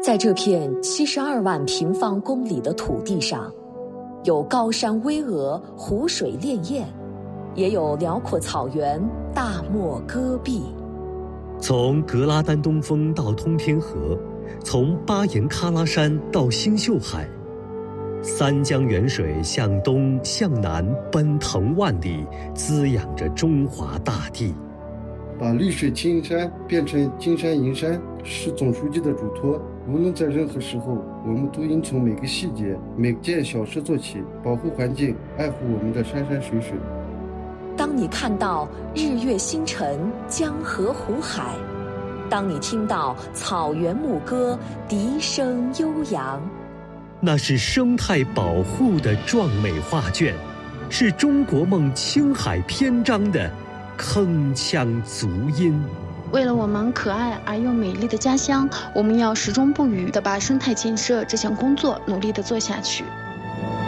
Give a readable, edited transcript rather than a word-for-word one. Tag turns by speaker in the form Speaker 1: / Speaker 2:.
Speaker 1: 在这片72万平方公里的土地上，有高山巍峨、湖水潋滟，也有辽阔草原、大漠戈壁。
Speaker 2: 从格拉丹东峰到通天河，从巴颜喀拉山到星宿海，三江源水向东向南奔腾万里，滋养着中华大地。
Speaker 3: 把绿水青山变成金山银山是总书记的嘱托。无论在任何时候，我们都应从每个细节、每件小事做起，保护环境，爱护我们的山山水水。
Speaker 1: 当你看到日月星辰、江河湖海，当你听到草原牧歌笛声悠扬，
Speaker 2: 那是生态保护的壮美画卷，是中国梦青海篇章的铿锵足音。
Speaker 4: 为了我们可爱而又美丽的家乡，我们要始终不渝地把生态建设这项工作努力地做下去。